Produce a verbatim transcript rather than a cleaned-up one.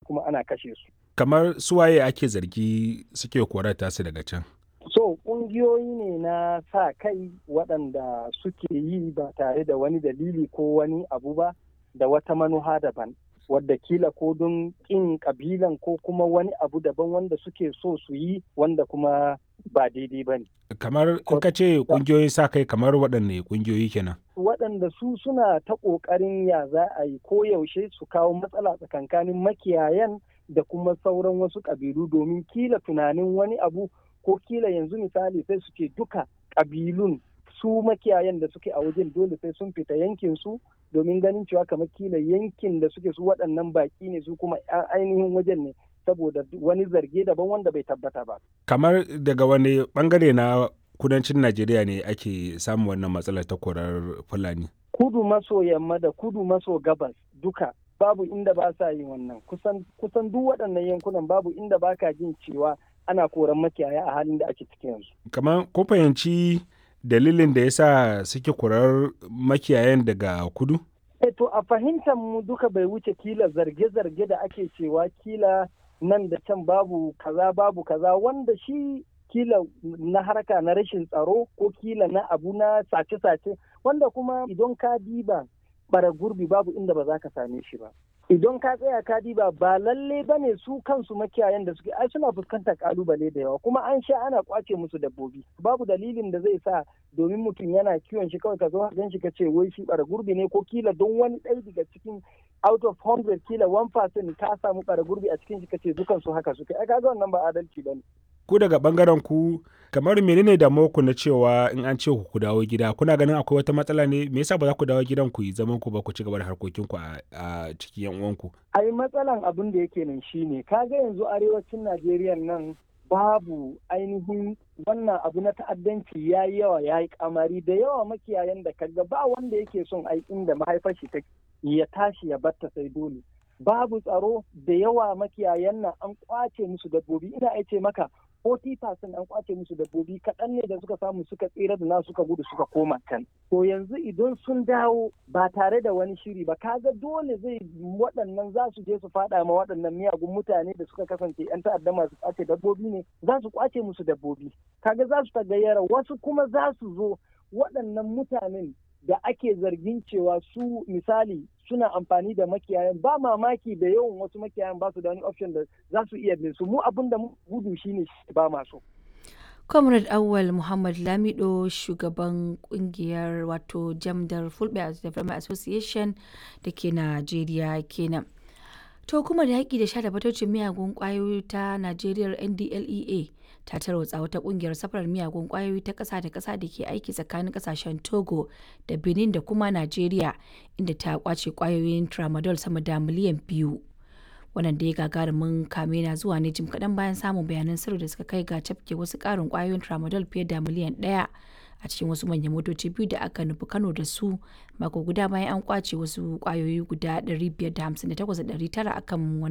kuma ana kashe su. Kamar suwaye ake zargi suke korar tasu daga can? So ƙungiyoyi ne na sa kai waɗanda suke yi ba tare da wani dalili ko wani abu ba da wata manuha daban. Wadda kila ko don ƙin ƙabilan ko kuma wani abu daban wanda suke so su yi wanda kuma ba daidai ba ne. Kamar in ka ce ƙungiyoyin sa kai kamar waɗanne ƙungiyoyi kenan? Waɗanda su suna ta ƙoƙarin ya za a yi ko yaushe su kawo matsala tsakankanin makiyayan da kuma sauran wasu ƙabilu domin kila tunanin wani abu ko kila yanzu misali sai su ce duka ƙabilun su makiyayan da suke a wajen dole sai sun fita yankin su domin ganin cewa kamar kila yankin da suke su waɗannan baƙi ne su kuma ainihin wajen ne saboda wani zarge daban wanda bai tabbata ba. Kamar daga wani bangare na kudancin Najeriya ne ake samun wannan matsalar ta korar Fulani? Kudu maso yamma da kudu maso gabas duka babu inda ba sa yin wannan kusan kusan duk waɗannan yankunan babu inda ba ka jin cewa ana koran makiyaya a halin da ake ciki yanzu. Kamar ko fahimci dalilin da yasa suke korar makiyayan daga kudu? E to a fahimtar mu duka bai wuce kila zarge-zarge da ake cewa kila nan da can babu kaza babu kaza wanda shi kila na harka na rashin tsaro ko kila na abu na sace-sace wanda kuma idan ka diba bara gurbi babu inda ba za ka same shi ba. Idan ka tsaya ka diba ba lalle ba ne su kansu makiyayan da suke ai suna fuskantar kalubale da yawa kuma an sha ana kwace musu dabbobi babu dalilin da zai sa domin mutum yana kiwon shi kawai ka zo gan shi ka ce wai shi bara gurbi ne ko kila don wani ɗaya daga cikin out of hundred kila one percent ka samu bara gurbi a cikin shi ka ce dukan su haka suke ai kaga wannan ba adalci bane. Ku daga bangaren ku kamar menene damuwar ku na cewa in an ce ku dawo gida kuna ganin akwai wata matsala ne me yasa ba za ku dawo gidan ku yi zaman ku ba ku ci gaba da harkokin ku a cikin yan uwanku? Ai matsalan abin da yake nan shine kaga yanzu arewacin Najeriya nan babu ainihin wannan abu na ta'addanci ya yi yawa ya yi kamari da yawa makiyayan da kaga ba wanda yake son ai inda mahaifar shi ta ya tashi ya batta sai dole. Babu tsaro da yawa makiyayan nan an kwace musu dabbobi ina aice maka forty percent an kwace musu dabbobi kaɗan ne da suka samu suka tsira da na suka gudu suka koma can. To yanzu idan sun dawo ba tare da wani shiri ba kaga dole zai waɗannan za su je su faɗa ma waɗannan miyagun mutane da suka kasance 'yan ta'adda masu kwace dabbobi ne za su kwace musu dabbobi. Kaga za su tagayyara wasu kuma za su zo waɗannan mutanen da ake zargin cewa su misali suna amfani da makiyayan ba mamaki da yawan wasu makiyayan ba su da wani option da za su iya bin su mu abin da gudu shine ba masu. Comrade Awal Muhammad Lamido shugaban kungiyar wato Jamdar Fulbe Development Association da ke Najeriya kenan. To kuma da yaƙi da sha da fatocin miyagun ƙwayoyi ta Najeriya N D L E A ta tarwatsa wata ƙungiyar safarar miyagun ƙwayoyi ta ƙasa da ƙasa da ke aiki tsakanin ƙasashen Togo da Benin da kuma Najeriya inda ta ƙwace ƙwayoyin tramadol sama da miliyan biyu. Wannan da ya gagarumin kame na zuwa ne jim kaɗan bayan samun bayanan sirri da suka kai ga cafke wasu ƙarin ƙwayoyin tramadol fiye da miliyan ɗaya a cikin wasu manyan motoci biyu da aka nufi Kano da su mako guda bayan an ƙwace wasu ƙwayoyi guda ɗari biyar da hamsin da takwas da ɗari tara akan